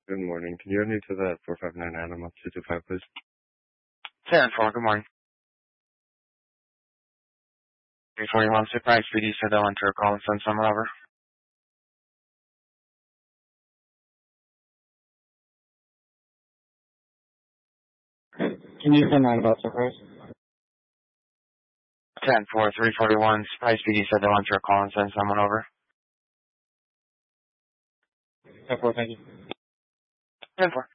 Good morning. Can you add me to that 459 Adam up 225, please? 10-4, good morning. 341 Surprise PD said I went to a call and send someone over. Can you send that about Surprise? 10-4, 341 Surprise PD said I went to a call and send someone over. 10-4, thank you. 10-4.